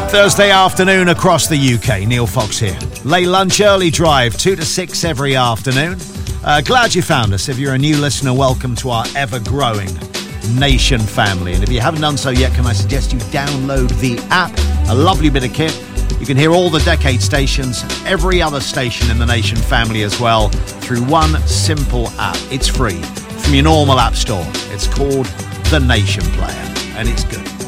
Thursday afternoon across the UK. Neil Fox here. Late lunch, early drive, 2 to 6 every afternoon. Glad you found us. If you're a new listener, welcome to our ever-growing Nation family. And if you haven't done so yet, can I suggest you download the app? A lovely bit of kit. You can hear all the Decade stations, every other station in the Nation family as well, through one simple app. It's free from your normal app store. It's called The Nation Player, and it's good.